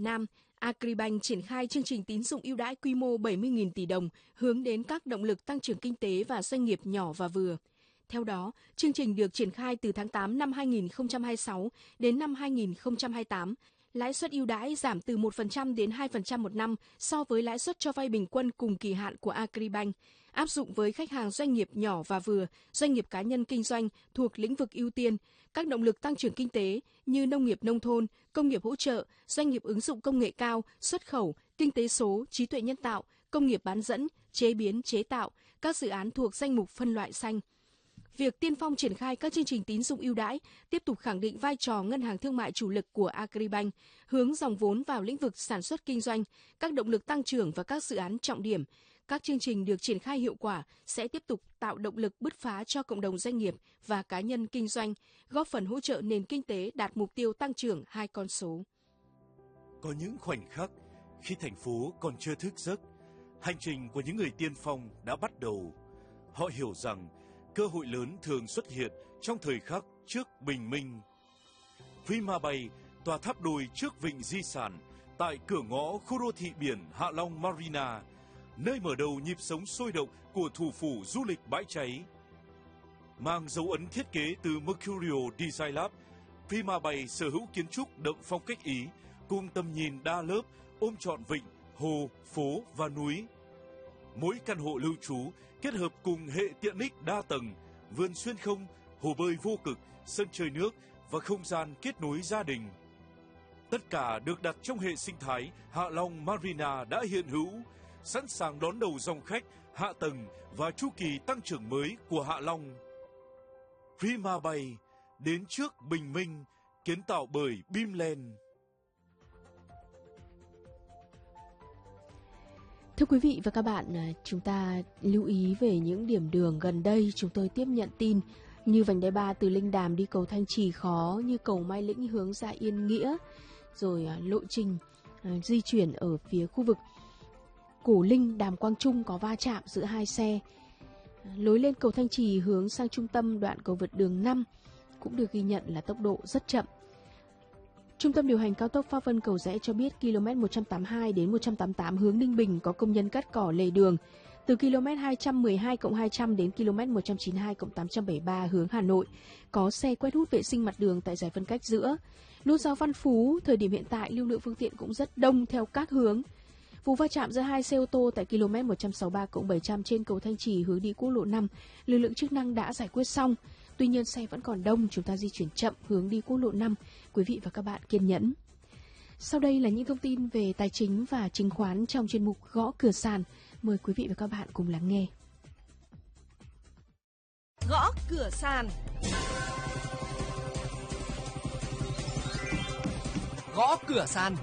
Nam, Agribank triển khai chương trình tín dụng ưu đãi quy mô 70.000 tỷ đồng hướng đến các động lực tăng trưởng kinh tế và doanh nghiệp nhỏ và vừa. Theo đó, chương trình được triển khai từ tháng 8 năm 2026 đến năm 2028. Lãi suất ưu đãi giảm từ 1% đến 2% một năm so với lãi suất cho vay bình quân cùng kỳ hạn của Agribank, áp dụng với khách hàng doanh nghiệp nhỏ và vừa, doanh nghiệp cá nhân kinh doanh thuộc lĩnh vực ưu tiên, các động lực tăng trưởng kinh tế như nông nghiệp nông thôn, công nghiệp hỗ trợ, doanh nghiệp ứng dụng công nghệ cao, xuất khẩu, kinh tế số, trí tuệ nhân tạo, công nghiệp bán dẫn, chế biến, chế tạo, các dự án thuộc danh mục phân loại xanh. Việc tiên phong triển khai các chương trình tín dụng ưu đãi tiếp tục khẳng định vai trò ngân hàng thương mại chủ lực của Agribank, hướng dòng vốn vào lĩnh vực sản xuất kinh doanh, các động lực tăng trưởng và các dự án trọng điểm. Các chương trình được triển khai hiệu quả sẽ tiếp tục tạo động lực bứt phá cho cộng đồng doanh nghiệp và cá nhân kinh doanh, góp phần hỗ trợ nền kinh tế đạt mục tiêu tăng trưởng 2 con số. Có những khoảnh khắc khi thành phố còn chưa thức giấc, hành trình của những người tiên phong đã bắt đầu. Họ hiểu rằng cơ hội lớn thường xuất hiện trong thời khắc trước bình minh. Prima Bay, tòa tháp đôi trước vịnh di sản, tại cửa ngõ khu đô thị biển Hạ Long Marina, nơi mở đầu nhịp sống sôi động của thủ phủ du lịch bãi cháy. Mang dấu ấn thiết kế từ Mercurio Design Lab, Prima Bay sở hữu kiến trúc đậm phong cách Ý, cùng tầm nhìn đa lớp, ôm trọn vịnh, hồ, phố và núi. Mỗi căn hộ lưu trú kết hợp cùng hệ tiện ích đa tầng, vườn xuyên không, hồ bơi vô cực, sân chơi nước và không gian kết nối gia đình. Tất cả được đặt trong hệ sinh thái Hạ Long Marina đã hiện hữu, sẵn sàng đón đầu dòng khách, hạ tầng và chu kỳ tăng trưởng mới của Hạ Long. Prima Bay, đến trước bình minh, kiến tạo bởi Bimland. Thưa quý vị và các bạn, chúng ta lưu ý về những điểm đường gần đây. Chúng tôi tiếp nhận tin như vành đai 3 từ Linh Đàm đi cầu Thanh Trì khó, như cầu Mai Lĩnh hướng ra Yên Nghĩa, rồi lộ trình di chuyển ở phía khu vực Cổ Linh, Đàm Quang Trung có va chạm giữa hai xe. Lối lên cầu Thanh Trì hướng sang trung tâm đoạn cầu vượt đường 5 cũng được ghi nhận là tốc độ rất chậm. Trung tâm điều hành cao tốc Pháp Vân Cầu Giẽ cho biết km 182 đến 188 hướng Ninh Bình có công nhân cắt cỏ lề đường. Từ km 212+200 đến km 192+873 hướng Hà Nội có xe quét hút vệ sinh mặt đường tại giải phân cách giữa. Nút giao Văn Phú, thời điểm hiện tại lưu lượng phương tiện cũng rất đông theo các hướng. Vụ va chạm giữa hai xe ô tô tại km 163+700 trên cầu Thanh Trì hướng đi quốc lộ 5, lực lượng chức năng đã giải quyết xong. Tuy nhiên xe vẫn còn đông, chúng ta di chuyển chậm hướng đi quốc lộ 5. Quý vị và các bạn kiên nhẫn. Sau đây là những thông tin về tài chính và chứng khoán trong chuyên mục Gõ Cửa Sàn. Mời quý vị và các bạn cùng lắng nghe. Gõ Cửa Sàn. Gõ Cửa Sàn.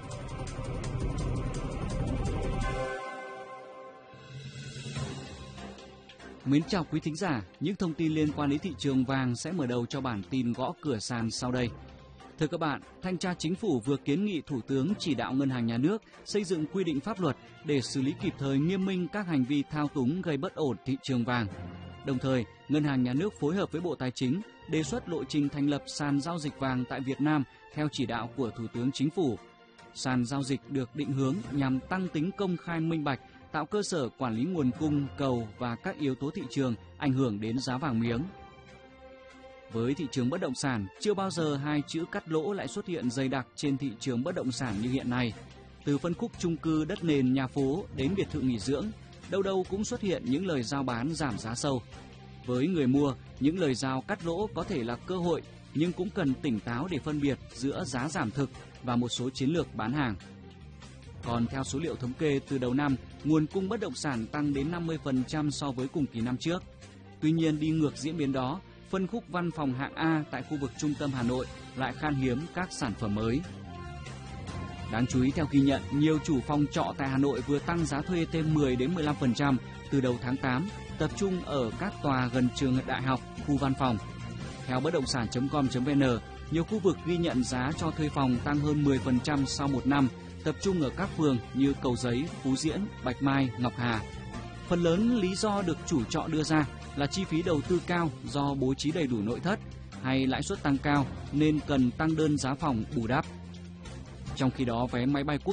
Mến chào quý thính giả, những thông tin liên quan đến thị trường vàng sẽ mở đầu cho bản tin Gõ Cửa Sàn sau đây. Thưa các bạn, Thanh tra Chính phủ vừa kiến nghị Thủ tướng chỉ đạo Ngân hàng Nhà nước xây dựng quy định pháp luật để xử lý kịp thời nghiêm minh các hành vi thao túng gây bất ổn thị trường vàng. Đồng thời, Ngân hàng Nhà nước phối hợp với Bộ Tài chính đề xuất lộ trình thành lập sàn giao dịch vàng tại Việt Nam theo chỉ đạo của Thủ tướng Chính phủ. Sàn giao dịch được định hướng nhằm tăng tính công khai minh bạch, tạo cơ sở quản lý nguồn cung, cầu và các yếu tố thị trường ảnh hưởng đến giá vàng miếng. Với thị trường bất động sản, chưa bao giờ hai chữ cắt lỗ lại xuất hiện dày đặc trên thị trường bất động sản như hiện nay. Từ phân khúc chung cư đất nền nhà phố đến biệt thự nghỉ dưỡng, đâu đâu cũng xuất hiện những lời giao bán giảm giá sâu. Với người mua, những lời giao cắt lỗ có thể là cơ hội, nhưng cũng cần tỉnh táo để phân biệt giữa giá giảm thực và một số chiến lược bán hàng. Còn theo số liệu thống kê từ đầu năm, nguồn cung bất động sản tăng đến 50% so với cùng kỳ năm trước. Tuy nhiên đi ngược diễn biến đó, phân khúc văn phòng hạng A tại khu vực trung tâm Hà Nội lại khan hiếm các sản phẩm mới. Đáng chú ý theo ghi nhận, nhiều chủ phòng trọ tại Hà Nội vừa tăng giá thuê thêm 10 đến 15% từ đầu tháng 8, tập trung ở các tòa gần trường đại học, khu văn phòng. Theo bất động sản.com.vn, nhiều khu vực ghi nhận giá cho thuê phòng tăng hơn 10% sau một năm, tập trung ở các phường như Cầu Giấy, Phú Diễn, Bạch Mai, Ngọc Hà. Phần lớn lý do được chủ trọ đưa ra là chi phí đầu tư cao do bố trí đầy đủ nội thất hay lãi suất tăng cao nên cần tăng đơn giá phòng bù đắp. Trong khi đó, vé máy bay quốc